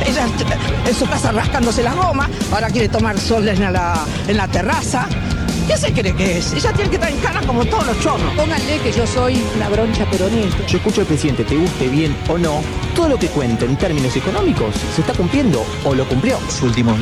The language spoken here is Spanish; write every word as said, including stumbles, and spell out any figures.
ella en su casa rascándose las gomas, ahora quiere tomar sol en la, en la terraza. ¿Qué se cree que es? Ella tiene que estar en cana como todos los chorros. Pónganle que yo soy una broncha peronista. Yo escucho al presidente, te guste bien o no, todo lo que cuenta en términos económicos se está cumpliendo o lo cumplió. Sus últimos